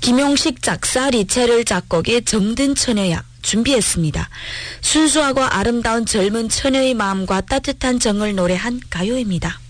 김용식 작사, 리체를 작곡의 정든 처녀야 준비했습니다. 순수하고 아름다운 젊은 처녀의 마음과 따뜻한 정을 노래한 가요입니다.